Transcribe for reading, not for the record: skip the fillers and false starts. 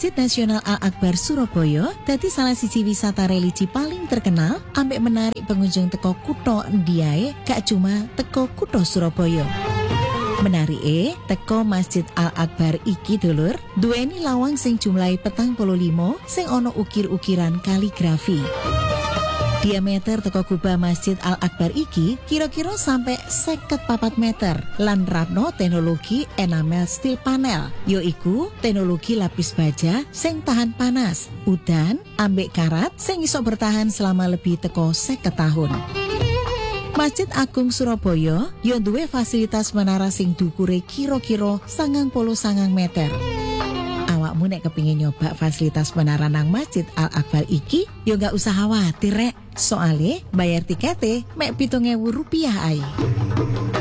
Masjid Nasional Al-Akbar Surabaya dadi salah siji wisata religi paling terkenal ambek menarik pengunjung teko kutha endi ae, gak cuma teko kutha Surabaya. Menarike teko Masjid Al-Akbar iki dulur, duweni lawang sing jumlahe 45 sing ana ukir-ukiran kaligrafi. Diameter teko kubah Masjid Al-Akbar iki kira-kira sampai 54 meter lan ratno teknologi enamel steel panel, yaiku teknologi lapis baja sing tahan panas, udan, ambek karat sing iso bertahan selama lebih teko 50 tahun. Masjid Agung Surabaya yo duwe fasilitas menara sing dukure kira-kira 99 meter. Awakmu nek kepingin nyoba fasilitas menara nang Masjid Al-Akbar iki, yo gak usah khawatir rek. Soale bayar tikete mek Rp7.000 ae.